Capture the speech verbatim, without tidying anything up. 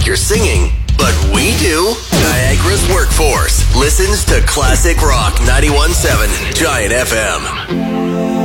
you're singing, but we do. Niagara's workforce listens to Classic Rock ninety-one point seven Giant F M.